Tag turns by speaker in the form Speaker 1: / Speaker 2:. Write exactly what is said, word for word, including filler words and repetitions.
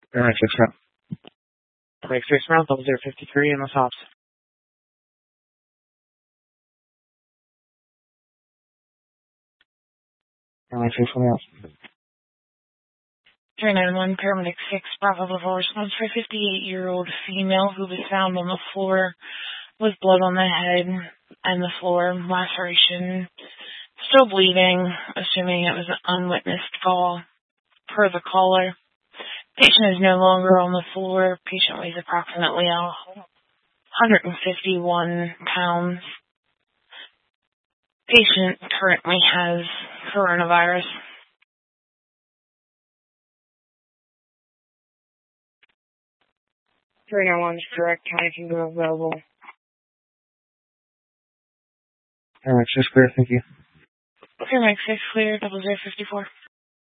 Speaker 1: Alright, six round. Make six round, double zero fifty three in the tops. Alright, six one else.
Speaker 2: three nine one, paramedic six, Bravo Level response for a fifty-eight-year-old female who was found on the floor with blood on the head and the floor, laceration, still bleeding, assuming it was an unwitnessed fall. Per the caller, patient is no longer on the floor. Patient weighs approximately one hundred fifty-one pounds. Patient currently has coronavirus. three nine one's direct county can go available.
Speaker 1: Alright, just clear, thank you.
Speaker 2: Paramedic six clear, double zero fifty four.